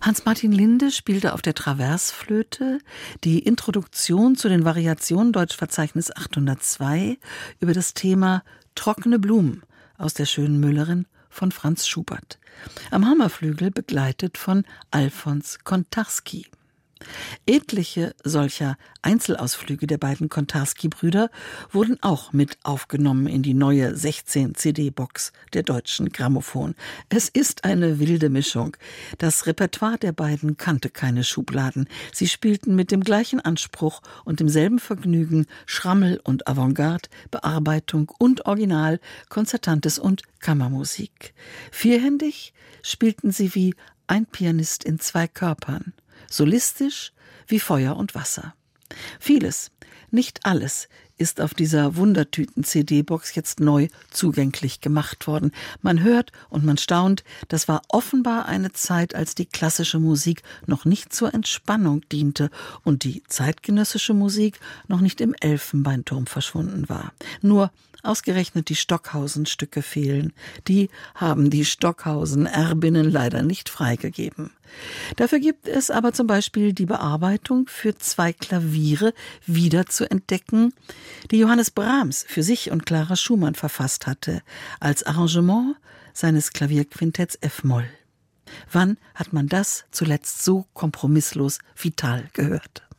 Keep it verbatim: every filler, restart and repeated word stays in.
Hans-Martin Linde spielte auf der Traversflöte die Introduktion zu den Variationen Deutschverzeichnis achthundertzwei über das Thema Trockene Blumen aus der schönen Müllerin von Franz Schubert. Am Hammerflügel begleitet von Alfons Kontarski. Etliche solcher Einzelausflüge der beiden Kontarski-Brüder wurden auch mit aufgenommen in die neue sechzehn-C D-Box der Deutschen Grammophon. Es ist eine wilde Mischung. Das Repertoire der beiden kannte keine Schubladen. Sie spielten mit dem gleichen Anspruch und demselben Vergnügen Schrammel und Avantgarde, Bearbeitung und Original, Konzertantes und Kammermusik. Vierhändig spielten sie wie ein Pianist in zwei Körpern. Solistisch wie Feuer und Wasser. Vieles, nicht alles, ist auf dieser Wundertüten-C D-Box jetzt neu zugänglich gemacht worden. Man hört und man staunt, das war offenbar eine Zeit, als die klassische Musik noch nicht zur Entspannung diente und die zeitgenössische Musik noch nicht im Elfenbeinturm verschwunden war. Nur ausgerechnet die Stockhausen-Stücke fehlen. Die haben die Stockhausen-Erbinnen leider nicht freigegeben. Dafür gibt es aber zum Beispiel die Bearbeitung für zwei Klaviere wieder zu entdecken, die Johannes Brahms für sich und Clara Schumann verfasst hatte, als Arrangement seines Klavierquintetts F-Moll. Wann hat man das zuletzt so kompromisslos vital gehört?